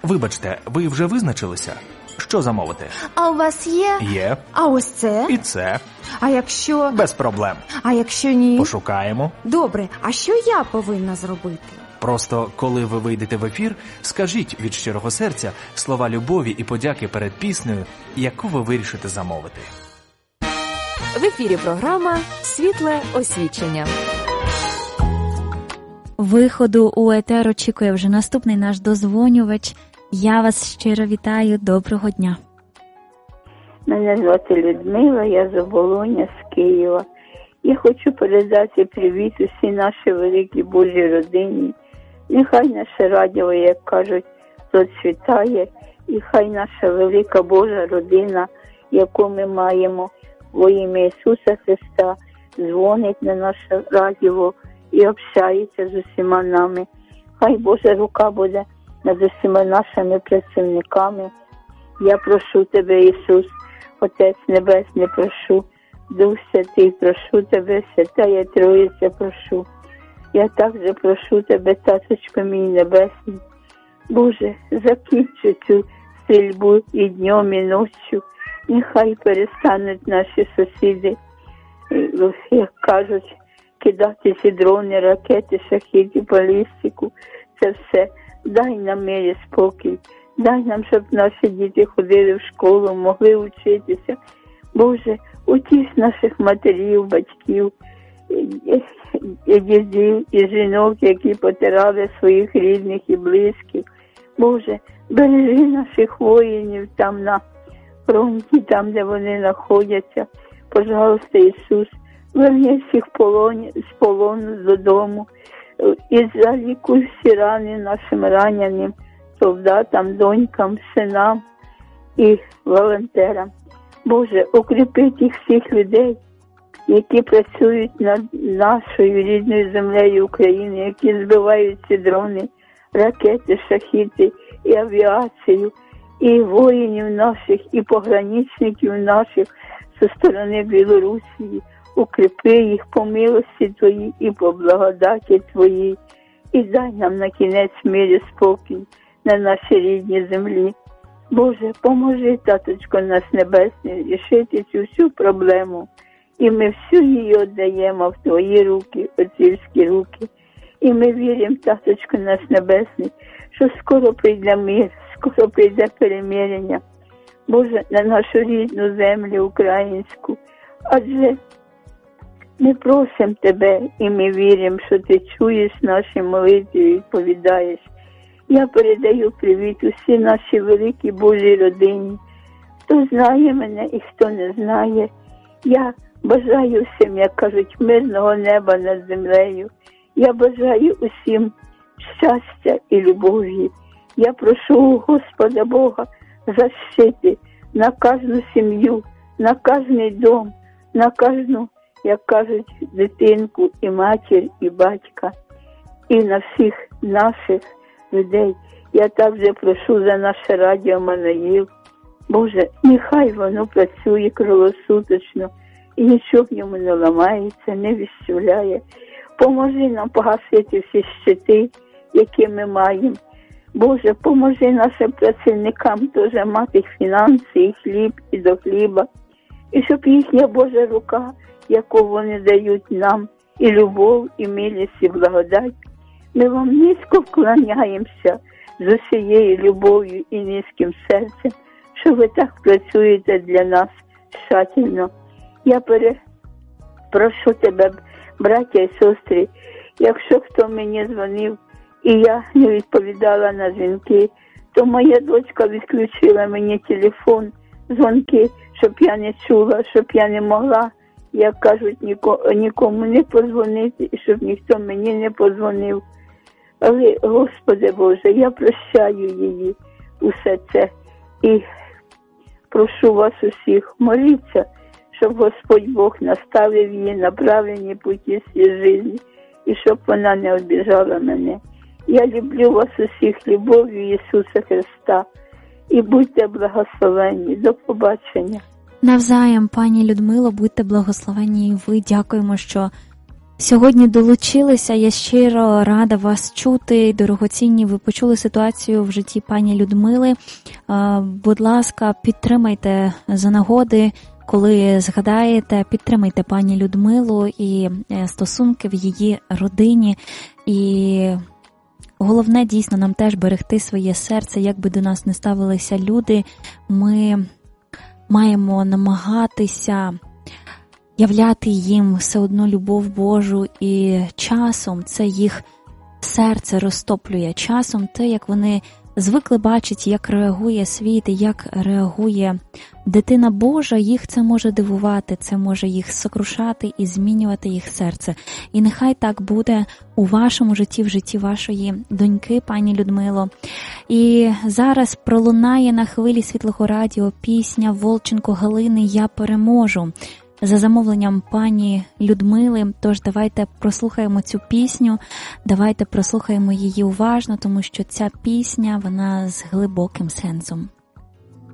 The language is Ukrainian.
Вибачте, ви вже визначилися? Що замовити? А у вас є? Є. А ось це? І це. А якщо... Без проблем. А якщо ні? Пошукаємо. Добре, а що я повинна зробити? Просто, коли ви вийдете в ефір, скажіть від щирого серця слова любові і подяки перед піснею, яку ви вирішите замовити. В ефірі програма «Світле освічення». Виходу у етер очікує вже наступний наш дозвонювач. Я вас щиро вітаю. Доброго дня. Мене звати Людмила, я з Оболоня, з Києва. Я хочу передати привіт усій нашій великій Божій родині. Нехай наше радіо, як кажуть, процвітає, і хай наша велика Божа родина, яку ми маємо во ім'я Ісуса Христа, дзвонить на наше радіо і общається з усіма нами. Хай Божа рука буде над усіма нашими працівниками. Я прошу Тебе, Ісус, Отець Небесний, прошу, Дух Святий, прошу Тебе, Святая Троїця, прошу. Я також прошу Тебе, Таточко мій Небесний, Боже, закінчи цю стрільбу і днем, і ночью. Нехай перестануть наші сусіди, як кажуть, кидати ці дрони, ракети, шахеди, балістику. Це все. Дай нам мир і спокій. Дай нам, щоб наші діти ходили в школу, могли вчитися. Боже, утіш наших матерів, батьків, дідів і жінок, які потирали своїх рідних і близьких. Боже, бережи наших воїнів там на фронті, там, де вони знаходяться. Пожалуйста, Ісус, верни всіх з полону додому і залікуй всі рани нашим раненим солдатам, донькам, синам і волонтерам. Боже, укріпи тих всіх людей, які працюють над нашою рідною землею України, які збивають ці дрони, ракети, шахеди і авіацію, і воїнів наших, і пограничників наших зі сторони Білорусі. Укріпи їх по милості Твої і по благодаті Твої. І дай нам на кінець мир і спокій на нашій рідній землі. Боже, поможи, Таточко наш Небесний, рішити цю всю проблему. І ми всю її віддаємо в Твої руки, отцівські руки. І ми віримо, Таточко наш Небесний, що скоро прийде мир, скоро прийде перемирення. Боже, на нашу рідну землю українську. Адже ми просимо Тебе, і ми віримо, що Ти чуєш наші молитви і відповідаєш. Я передаю привіт усій нашій великій Божій родині. Хто знає мене і хто не знає. Я бажаю всім, як кажуть, мирного неба над землею. Я бажаю усім щастя і любові. Я прошу у Господа Бога защити на кожну сім'ю, на кожний дом, на кожну, як кажуть, дитинку і матір, і батька, і на всіх наших людей. Я також прошу за наше радіо Манаїл. Боже, нехай воно працює круглосуточно і нічого в ньому не ламається, не відщавляє. Поможи нам погасити всі щити, які ми маємо. Боже, поможи нашим працівникам теж мати фінанси, і хліб, і до хліба. І щоб їхня Божа рука, яку вони дають нам, і любов, і милість, і благодать. Ми вам низько вклоняємося з усією любов'ю і низьким серцем, що ви так працюєте для нас тщательно. Я прошу Тебе, браття і сестри, якщо хто мені дзвонив, і я не відповідала на дзвінки, то моя дочка відключила мені телефон, дзвонки, щоб я не чула, щоб я не могла, як кажуть, нікому не подзвонити, і щоб ніхто мені не подзвонив. Але, Господи Боже, я прощаю її усе це і прошу вас усіх, моліться, щоб Господь Бог наставив її на правильні путі своєї житті і щоб вона не обіжала мене. Я люблю вас усіх любов'ю Ісуса Христа. І будьте благословенні. До побачення. Навзаєм, пані Людмило, будьте благословенні і ви. Дякуємо, що сьогодні долучилися. Я щиро рада вас чути, дорогоцінні. Ви почули ситуацію в житті пані Людмили. Будь ласка, підтримайте за нагоди, коли згадаєте, підтримайте пані Людмилу і стосунки в її родині. І головне, дійсно, нам теж берегти своє серце, як би до нас не ставилися люди. Ми маємо намагатися являти їм все одно любов Божу, і часом це їх серце розтоплює. Часом те, як вони звикли бачити, як реагує світ і як реагує дитина Божа, їх це може дивувати, це може їх сокрушати і змінювати їх серце. І нехай так буде у вашому житті, в житті вашої доньки, пані Людмило. І зараз пролунає на хвилі Світлого радіо пісня Волченко Галини «Я переможу» за замовленням пані Людмили. Тож давайте прослухаємо цю пісню, давайте прослухаємо її уважно, тому що ця пісня, вона з глибоким сенсом.